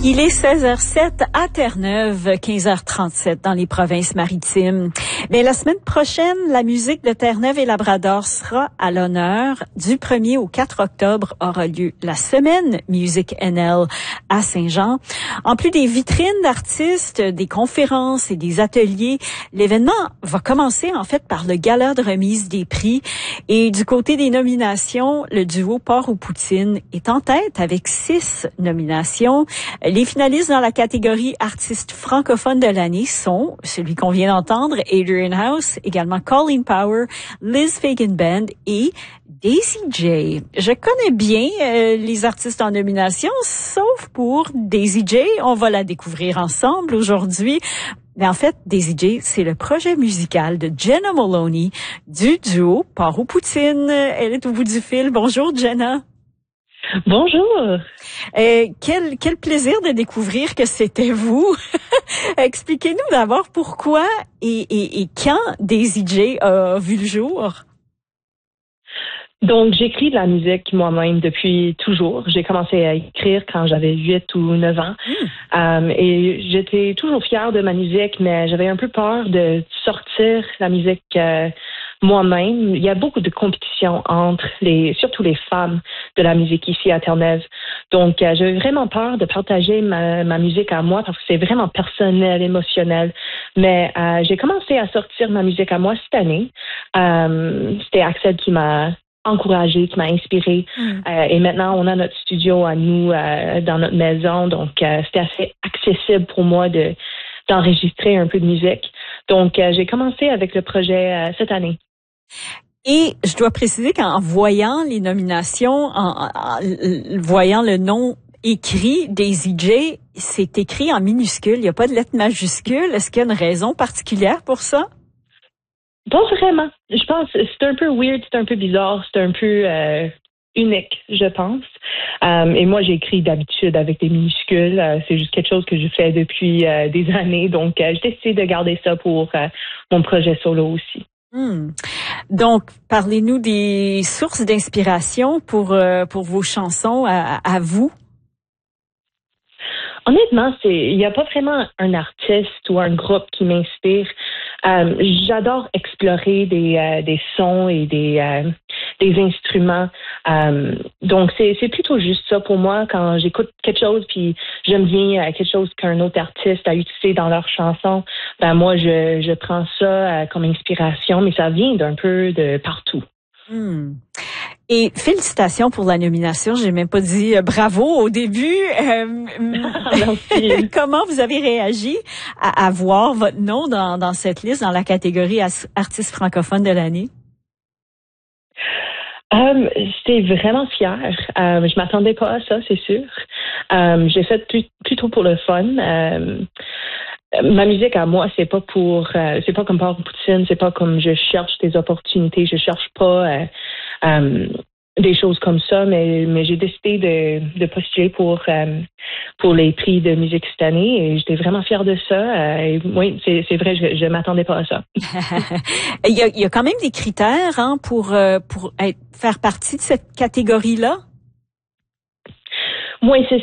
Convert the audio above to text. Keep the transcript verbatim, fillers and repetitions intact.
Il est seize heures sept à Terre-Neuve, quinze heures trente-sept dans les provinces maritimes. Mais la semaine prochaine, la musique de Terre-Neuve et Labrador sera à l'honneur. Du premier au quatre octobre aura lieu la semaine Music N L à Saint-Jean. En plus des vitrines d'artistes, des conférences et des ateliers, l'événement va commencer en fait par le gala de remise des prix. Et du côté des nominations, le duo Porc ou Poutine est en tête avec six nominations. Les finalistes dans la catégorie artiste francophone de l'année sont celui qu'on vient d'entendre, Adrian House, également Colleen Power, Liz Fagan Band et Daisy J. Je connais bien euh, les artistes en nomination, sauf pour Daisy J. On va la découvrir ensemble aujourd'hui. Mais en fait, Daisy J, c'est le projet musical de Jenna Moloney du duo Porc ou Poutine. Elle est au bout du fil. Bonjour, Jenna. Bonjour. Euh, quel, quel plaisir de découvrir que c'était vous. Expliquez-nous d'abord pourquoi et, et, et quand Daisy J a vu le jour. Donc, j'écris de la musique moi-même depuis toujours. J'ai commencé à écrire quand j'avais huit ou neuf ans. Mm. Um, et j'étais toujours fière de ma musique, mais j'avais un peu peur de sortir la musique euh, moi-même. Il y a beaucoup de compétition entre les, surtout les femmes de la musique ici à Terre-Neuve. Donc, euh, j'avais vraiment peur de partager ma, ma musique à moi parce que c'est vraiment personnel, émotionnel. Mais euh, j'ai commencé à sortir ma musique à moi cette année. Um, c'était Axel qui m'a encouragé, qui m'a inspiré. Mm. Euh, et maintenant, on a notre studio à nous euh, dans notre maison. Donc, euh, c'était assez accessible pour moi de d'enregistrer un peu de musique. Donc, euh, j'ai commencé avec le projet euh, cette année. Et je dois préciser qu'en voyant les nominations, en, en, en voyant le nom écrit Daisy J, c'est écrit en minuscule. Il n'y a pas de lettres majuscules. Est-ce qu'il y a une raison particulière pour ça? Pas vraiment. Je pense que c'est un peu weird, c'est un peu bizarre, c'est un peu euh, unique, je pense. Um, et moi, j'écris d'habitude avec des minuscules. Uh, c'est juste quelque chose que je fais depuis uh, des années. Donc, uh, j'ai décidé de garder ça pour uh, mon projet solo aussi. Hmm. Donc, parlez-nous des sources d'inspiration pour euh, pour vos chansons à, à vous. Honnêtement, c'est il n'y a pas vraiment un artiste ou un groupe qui m'inspire. Euh, j'adore explorer des euh, des sons et des euh, des instruments. Euh, donc c'est c'est plutôt juste ça pour moi quand j'écoute quelque chose puis j'aime bien euh, quelque chose qu'un autre artiste a utilisé dans leur chanson. Ben moi je je prends ça euh, comme inspiration, mais ça vient d'un peu de partout. Hmm. Et félicitations pour la nomination. J'ai même pas dit euh, bravo au début. Euh, Merci. Comment vous avez réagi à, à voir votre nom dans, dans cette liste, dans la catégorie artiste francophone de l'année? Um, j'étais vraiment fière. Um, je m'attendais pas à ça, c'est sûr. Um, j'ai fait plus, plutôt pour le fun. Um, ma musique à moi, c'est pas pour, euh, c'est pas comme Porc ou Poutine, c'est pas comme je cherche des opportunités, je cherche pas euh, um, des choses comme ça, mais mais j'ai décidé de, de postuler pour um, pour les prix de musique cette année et j'étais vraiment fière de ça. Euh, et oui, c'est c'est vrai, je, je m'attendais pas à ça. il y a il y a quand même des critères hein, pour euh, pour être, faire partie de cette catégorie-là. Oui, c'est